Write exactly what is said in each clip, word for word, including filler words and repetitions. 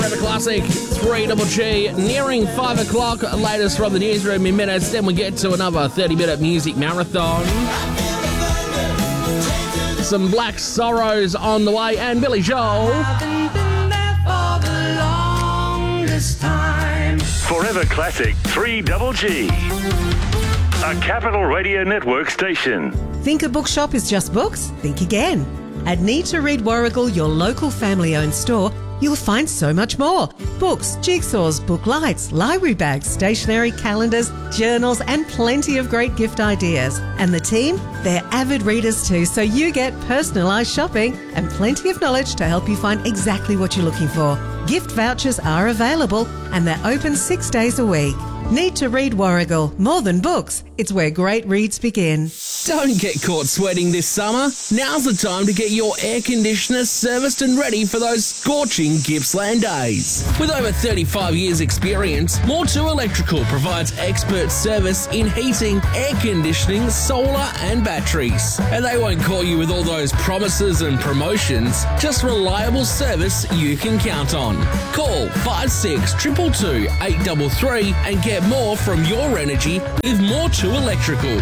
Forever Classic, three Double G, nearing five o'clock, latest from the newsroom in minutes, then we get to another thirty minute music marathon. Some Black Sorrows on the way, and Billy Joel. Forever Classic, three Double G, a Capital Radio Network station. Think a bookshop is just books? Think again. At Need to Read Warrigal, your local family-owned store, you'll find so much more. Books, jigsaws, book lights, library bags, stationery, calendars, journals, and plenty of great gift ideas. And the team? They're avid readers too, so you get personalised shopping and plenty of knowledge to help you find exactly what you're looking for. Gift vouchers are available and they're open six days a week. Need to Read Warrigal. More than books, it's where great reads begin. Don't get caught sweating this summer. Now's the time to get your air conditioner serviced and ready for those scorching Gippsland days. With over thirty-five years experience, More two Electrical provides expert service in heating, air conditioning, solar and batteries. And they won't call you with all those promises and promotions, just reliable service you can count on. Call five six two two two, eight three three and get more from your energy with More two Electrical.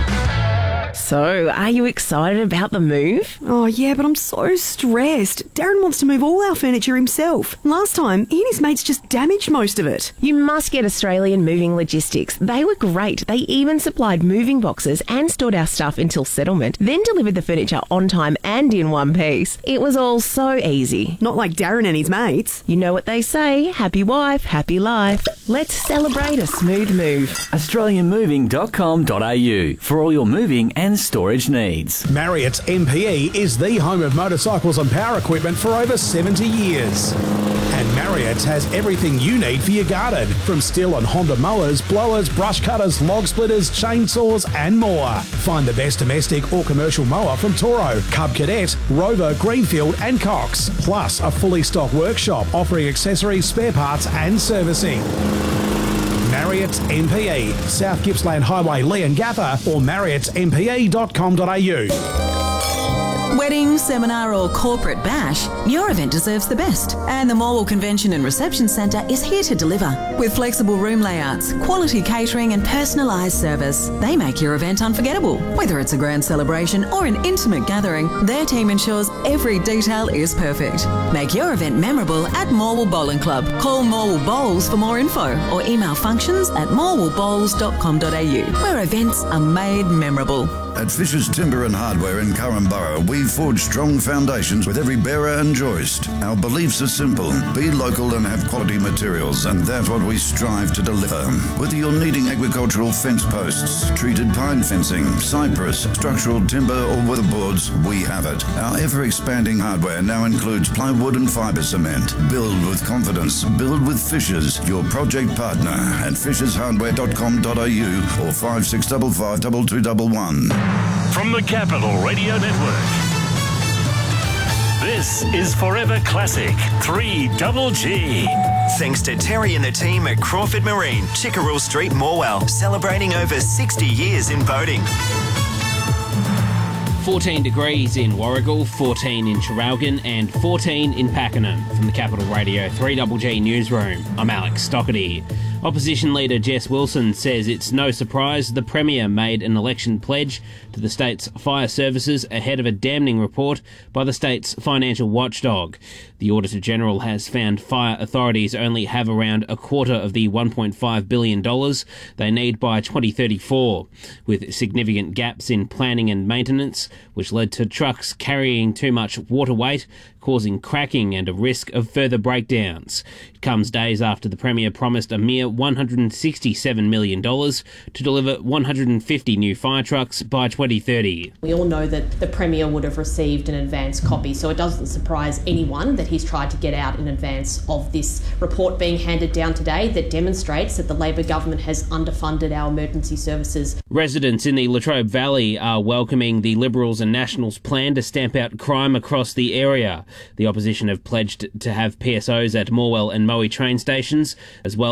So, are you excited about the move? Oh, yeah, but I'm so stressed. Darren wants to move all our furniture himself. Last time, he and his mates just damaged most of it. You must get Australian Moving Logistics. They were great. They even supplied moving boxes and stored our stuff until settlement, then delivered the furniture on time and in one piece. It was all so easy. Not like Darren and his mates. You know what they say, happy wife, happy life. Let's celebrate a smooth move. Australian Moving dot com dot a u for all your moving and storage needs. Marriott's M P E is the home of motorcycles and power equipment for over seventy years. And Marriott's has everything you need for your garden, from Stihl and Honda mowers, blowers, brush cutters, log splitters, chainsaws and more. Find the best domestic or commercial mower from Toro, Cub Cadet, Rover, Greenfield and Cox. Plus a fully stocked workshop offering accessories, spare parts and servicing. Marriott's M P E, South Gippsland Highway, Leongatha, or marriotts m p e dot com dot a u. Wedding, seminar or corporate bash, your event deserves the best. And the Morwell Convention and Reception Centre is here to deliver. With flexible room layouts, quality catering and personalised service, they make your event unforgettable. Whether it's a grand celebration or an intimate gathering, their team ensures every detail is perfect. Make your event memorable at Morwell Bowling Club. Call Morwell Bowls for more info or email functions at morwell bowls dot com dot a u, where events are made memorable. At Fisher's Timber and Hardware in Currumborough, we forge strong foundations with every bearer and joist. Our beliefs are simple. Be local and have quality materials, and that's what we strive to deliver. Whether you're needing agricultural fence posts, treated pine fencing, cypress, structural timber or weatherboards, we have it. Our ever-expanding hardware now includes plywood and fibre cement. Build with confidence. Build with Fishers, your project partner at fishers hardware dot com dot a u or five six five five two two one one. From the Capital Radio Network, this is Forever Classic, three Double G. Thanks to Terry and the team at Crawford Marine, Chickerell Street, Morwell, celebrating over sixty years in boating. fourteen degrees in Warrigal, fourteen in Traralgon and fourteen in Pakenham. From the Capital Radio three Double G Newsroom, I'm Alex Stockerty. Opposition leader Jess Wilson says it's no surprise the Premier made an election pledge to the state's fire services ahead of a damning report by the state's financial watchdog. The Auditor-General has found fire authorities only have around a quarter of the one point five billion dollars they need by twenty thirty-four, with significant gaps in planning and maintenance, which led to trucks carrying too much water weight, causing cracking and a risk of further breakdowns. It comes days after the Premier promised a mere one hundred sixty-seven million dollars to deliver one hundred fifty new fire trucks by twenty thirty. We all know that the Premier would have received an advance copy, so it doesn't surprise anyone that he's tried to get out in advance of this report being handed down today that demonstrates that the Labor government has underfunded our emergency services. Residents in the Latrobe Valley are welcoming the Liberals and Nationals' plan to stamp out crime across the area. The opposition have pledged to have P S Os at Morwell and Moe train stations, as well as return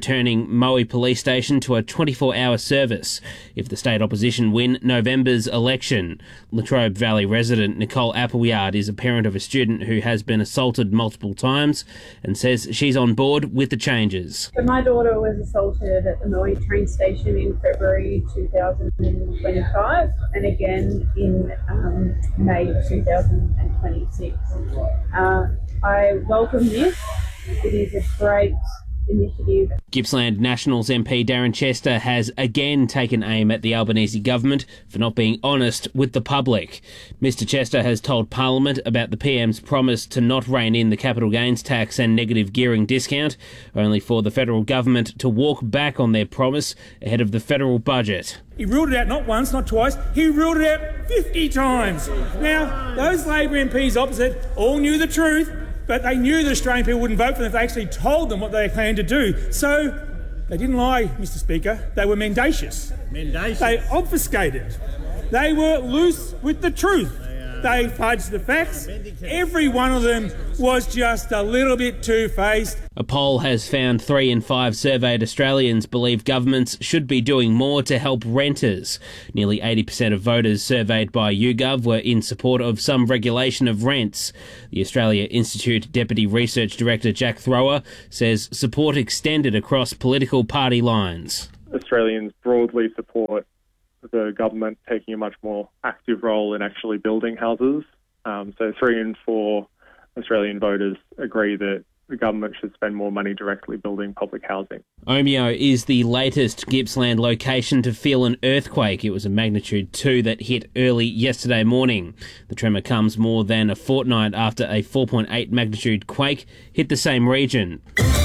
returning Moe Police Station to a twenty-four hour service if the state opposition win November's election. Latrobe Valley resident Nicole Appleyard is a parent of a student who has been assaulted multiple times and says she's on board with the changes. So my daughter was assaulted at the Moe train station in February two thousand twenty-five and again in um, May two thousand twenty-six. Uh, I welcome this. It is a great initiative. Gippsland Nationals M P Darren Chester has again taken aim at the Albanese government for not being honest with the public. Mister Chester has told Parliament about the P M's promise to not rein in the capital gains tax and negative gearing discount, only for the federal government to walk back on their promise ahead of the federal budget. He ruled it out not once, not twice, he ruled it out fifty times. Now, those Labor M Ps opposite all knew the truth, but they knew that Australian people wouldn't vote for them if they actually told them what they planned to do. So they didn't lie, Mister Speaker. They were mendacious. Mendacious. They obfuscated. They were loose with the truth. They fudged the facts. Every one of them was just a little bit two-faced. A poll has found three in five surveyed Australians believe governments should be doing more to help renters. Nearly eighty percent of voters surveyed by YouGov were in support of some regulation of rents. The Australia Institute Deputy Research Director Jack Thrower says support extended across political party lines. Australians broadly support the government taking a much more active role in actually building houses. Um, so three in four Australian voters agree that the government should spend more money directly building public housing. Omeo is the latest Gippsland location to feel an earthquake. It was a magnitude two that hit early yesterday morning. The tremor comes more than a fortnight after a four point eight magnitude quake hit the same region.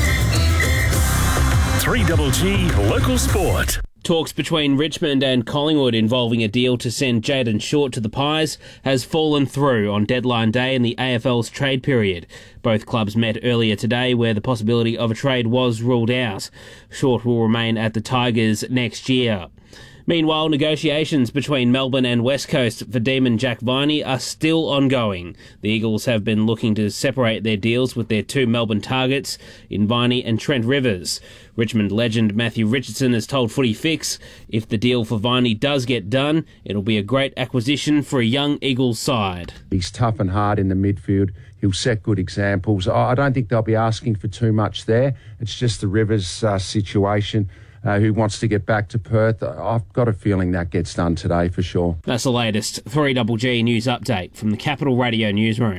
three G G Local Sport. Talks between Richmond and Collingwood involving a deal to send Jayden Short to the Pies has fallen through on deadline day in the A F L's trade period. Both clubs met earlier today where the possibility of a trade was ruled out. Short will remain at the Tigers next year. Meanwhile, negotiations between Melbourne and West Coast for Demon Jack Viney are still ongoing. The Eagles have been looking to separate their deals with their two Melbourne targets in Viney and Trent Rivers. Richmond legend Matthew Richardson has told Footy Fix if the deal for Viney does get done, it'll be a great acquisition for a young Eagles side. He's tough and hard in the midfield. He'll set good examples. I don't think they'll be asking for too much there. It's just the Rivers uh, situation. Uh, who wants to get back to Perth. I've got a feeling that gets done today for sure. That's the latest three G G news update from the Capital Radio newsroom.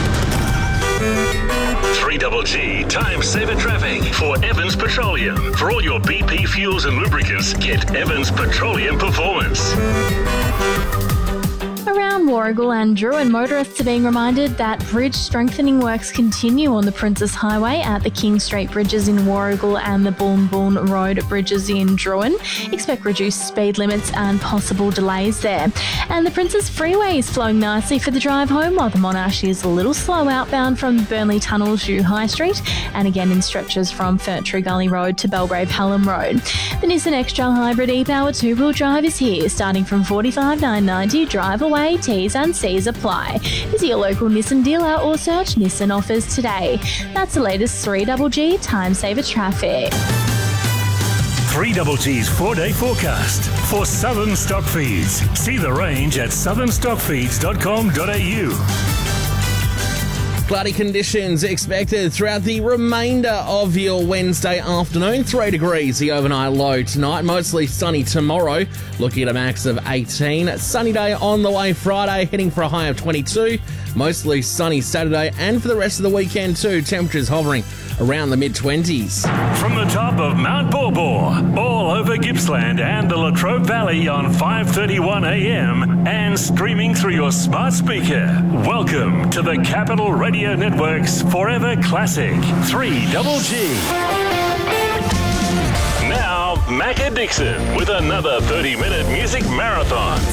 three G G Time Saver Traffic for Evans Petroleum. For all your B P fuels and lubricants, get Evans Petroleum Performance. Around Warragul and Druin, motorists are being reminded that bridge strengthening works continue on the Princess Highway at the King Street bridges in Warragul and the Bourne Bourne Road bridges in Druin. Expect reduced speed limits and possible delays there. And the Princess Freeway is flowing nicely for the drive home, while the Monash is a little slow outbound from Burnley Tunnel to High Street, and again in stretches from Fern Tree Gully Road to Belgrave Hallam Road. The Nissan X-Trail Hybrid e-Power two-wheel drive is here, starting from forty-five thousand nine hundred ninety dollars. Drive away. T's and C's apply. Visit your local Nissan dealer or search Nissan offers today. That's the latest three G G Time Saver Traffic. three G G's four-day forecast for Southern Stockfeeds. See the range at southern stockfeeds dot com dot a u. Cloudy conditions expected throughout the remainder of your Wednesday afternoon. Three degrees, the overnight low tonight. Mostly sunny tomorrow, looking at a max of eighteen. Sunny day on the way Friday, heading for a high of twenty-two. Mostly sunny Saturday, and for the rest of the weekend too, temperatures hovering around the mid-twenties. From the top of Mount Borbor, all over Gippsland and the Latrobe Valley on five thirty-one a m and streaming through your smart speaker. Welcome to the Capital Radio Network's Forever Classic three G G. Now, Macca Dixon with another thirty-minute music marathon.